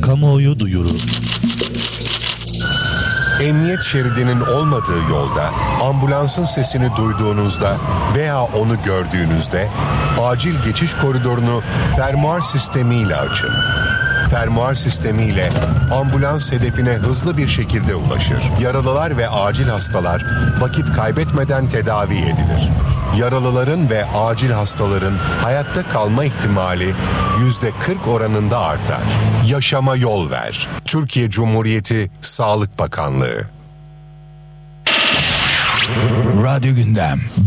Kamuoyu duyuru. Emniyet şeridinin olmadığı yolda, ambulansın sesini duyduğunuzda veya onu gördüğünüzde acil geçiş koridorunu fermuar sistemiyle açın. Fermuar sistemiyle ambulans hedefine hızlı bir şekilde ulaşır. Yaralılar ve acil hastalar vakit kaybetmeden tedavi edilir. Yaralıların ve acil hastaların hayatta kalma ihtimali %40 oranında artar. Yaşama yol ver. Türkiye Cumhuriyeti Sağlık Bakanlığı. Radyo Gündem.